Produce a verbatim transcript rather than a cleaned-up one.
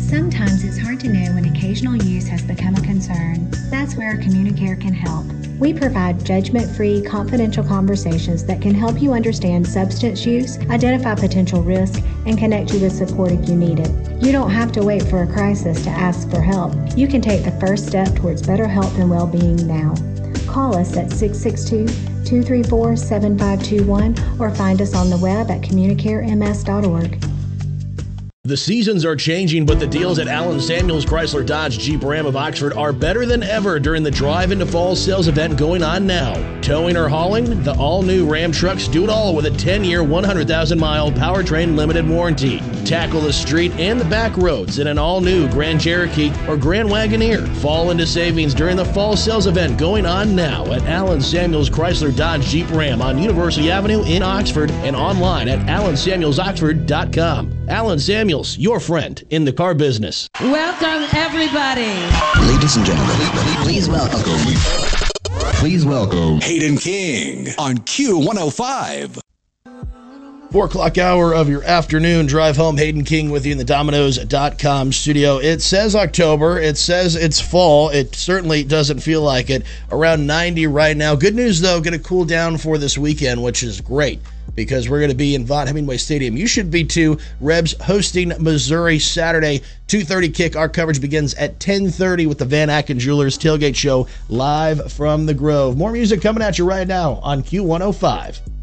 Sometimes it's hard to know when occasional use has become a concern. That's where Communicare can help. We provide judgment-free, confidential conversations that can help you understand substance use, identify potential risk, and connect you with support if you need it. You don't have to wait for a crisis to ask for help. You can take the first step towards better health and well-being now. Call us at six six two, two three four, seven five two one or find us on the web at communicare m s dot org. The seasons are changing, but the deals at Allen Samuels Chrysler Dodge Jeep Ram of Oxford are better than ever during the Drive into Fall sales event going on now. Towing or hauling? The all-new Ram trucks do it all with a ten-year, one hundred thousand mile powertrain limited warranty. Tackle the street and the back roads in an all-new Grand Cherokee or Grand Wagoneer. Fall into savings during the Fall sales event going on now at Allen Samuels Chrysler Dodge Jeep Ram on University Avenue in Oxford and online at allen samuels oxford dot com. Allen Samuels, your friend in the car business. Welcome, everybody. Ladies and gentlemen, please welcome. Please welcome Hayden King on Q one oh five. Four o'clock hour of your afternoon drive home. Hayden King with you in the Domino's dot com studio. It says October. It says it's fall. It certainly doesn't feel like it. Around ninety right now. Good news, though, going to cool down for this weekend, which is great, because we're going to be in Vaught Hemingway Stadium. You should be too. Rebs hosting Missouri Saturday, two thirty kick. Our coverage begins at ten thirty with the Van Aken Jewelers Tailgate Show live from the Grove. More music coming at you right now on Q one oh five.